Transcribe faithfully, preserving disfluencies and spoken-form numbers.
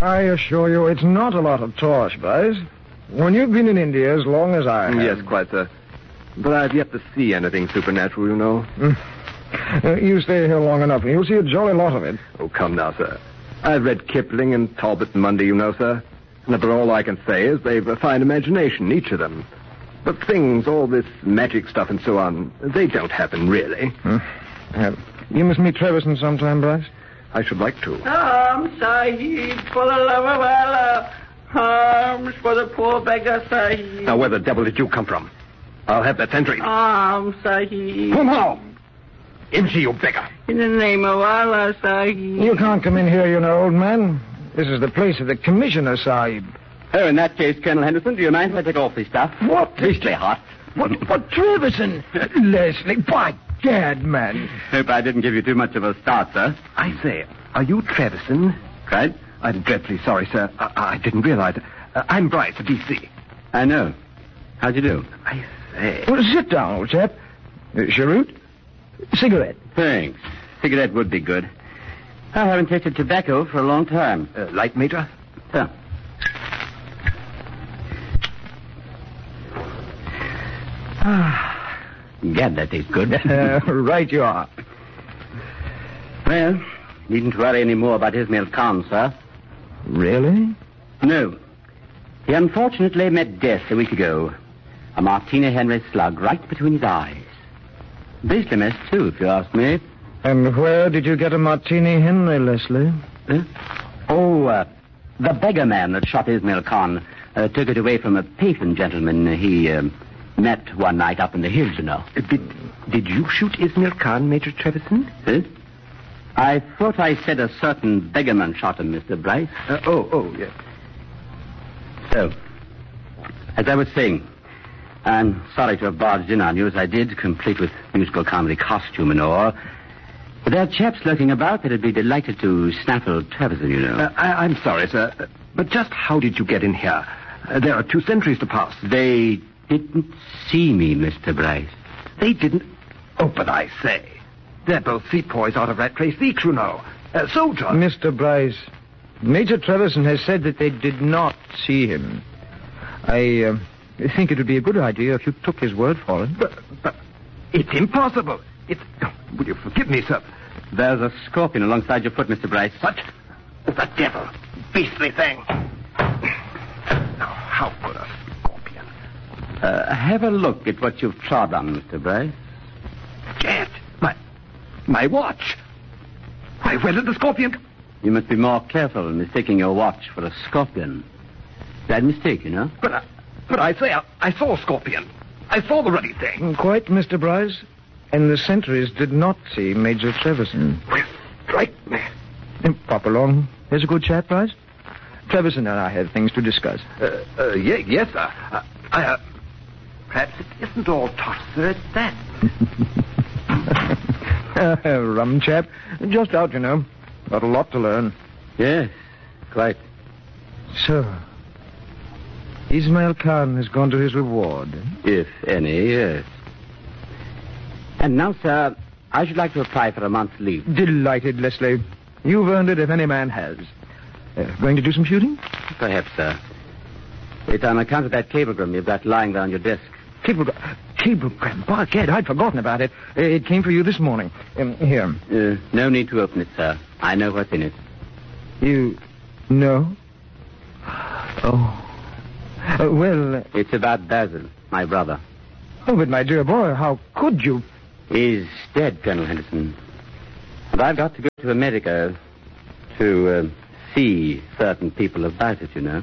I assure you it's not a lot of tosh, Bryce. When you've been in India as long as I have... Yes, quite, sir. But I've yet to see anything supernatural, you know. Mm. Uh, you stay here long enough and you'll see a jolly lot of it. Oh, come now, sir. I've read Kipling and Talbot and Mundy, you know, sir. But all I can say is they've a fine imagination, each of them. But things, all this magic stuff and so on, they don't happen, really. Hmm. Uh, you must meet Treverson sometime, Bryce. I should like to. Arms, Sahib, for the love of Allah. Arms for the poor beggar, Sahib. Now, where the devil did you come from? I'll have that sentry. Arms, Sahib. Come on. Into, you beggar. In the name of Allah, Sahib. You can't come in here, you know, old man. This is the place of the commissioner, Sahib. Oh, in that case, Colonel Henderson, do you mind if I take off this stuff? What? Beastly hot. What, what, Treverson? Leslie, by gad, man. Hope I didn't give you too much of a start, sir. I say, are you Treverson? Right? I'm dreadfully sorry, sir. I, I didn't realize. Uh, I'm Bryce, of D C. I know. How'd you do? I say. Well, sit down, old chap. Uh, cheroot? Cigarette? Thanks. Cigarette would be good. I haven't tasted tobacco for a long time. Uh, light, Major? Sir. Ah, gad, that tastes good. Uh, right you are. Well, needn't worry any more about Ismail Khan, sir. Really? No. He unfortunately met death a week ago. A Martina Henry slug right between his eyes. Beastly mess, too, if you ask me. And where did you get a Martini Henry, Leslie? Huh? Oh, uh, the beggar man that shot Ismail Khan uh, took it away from a patron gentleman he uh, met one night up in the hills, you know. Uh, did, did you shoot Ismail Khan, Major Treverson? Huh? I thought I said a certain beggarman shot him, Mister Bryce. Uh, oh, oh, yes. So, as I was saying, I'm sorry to have barged in on you as I did, complete with musical comedy costume and all. But there are chaps lurking about that'd be delighted to snaffle Treverson, you know. Uh, I, I'm sorry, sir. Uh, but just how did you get in here? Uh, there are two sentries to pass. They didn't see me, Mister Bryce. They didn't? Oh, but I say. They're both sepoys out of that place, the you know. Uh, soldier. Mister Bryce, Major Treverson has said that they did not see him. I uh, think it would be a good idea if you took his word for it. But, but it's impossible. It's... Oh, will you forgive me, sir? There's a scorpion alongside your foot, Mister Bryce. What? The devil. Beastly thing. Now, how could a scorpion... Uh, have a look at what you've trod on, Mister Bryce. Gad, my... my watch. Why, where did the scorpion... You must be more careful in mistaking your watch for a scorpion. Bad mistake, you know? But, uh, but I say, I, I saw a scorpion. I saw the ruddy thing. Quite, Mister Bryce. And the sentries did not see Major Treverson. Well, strike me. Pop along. There's a good chat, Bryce. Treverson and I have things to discuss. Uh, uh, yeah, yes, sir. Uh, I, uh, perhaps it isn't all toss, sir. It's that. uh, rum chap. Just out, you know. Got a lot to learn. Yes, quite. So, Ismail Khan has gone to his reward. If any, yes. And now, sir, I should like to apply for a month's leave. Delighted, Leslie. You've earned it if any man has. Uh, going to do some shooting? Perhaps, sir. It's on account of that cablegram you've got lying there on your desk. Cablegram? Cablegram? By gad, I'd forgotten about it. Uh, it came for you this morning. Um, here. Uh, no need to open it, sir. I know what's in it. You know? Oh. Uh, well... Uh, it's about Basil, my brother. Oh, but my dear boy, how could you... He's dead, Colonel Henderson. And I've got to go to America to uh, see certain people about it, you know.